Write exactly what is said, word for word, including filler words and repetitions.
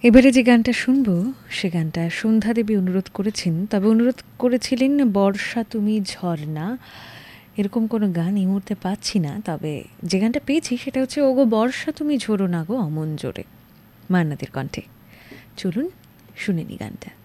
এবারে যে গানটা শুনবো সে গানটা সন্ধ্যা দেবী অনুরোধ করেছেন, তবে অনুরোধ করেছিলেন বর্ষা তুমি ঝর্ণা, এরকম কোনো গান এই মুহূর্তে পাচ্ছি না। তবে যে গানটা পেয়েছি সেটা হচ্ছে ওগো বর্ষা তুমি ঝোরো না গো অমন জোরে, মান্নাদের কণ্ঠে। চলুন শুনে নি গানটা।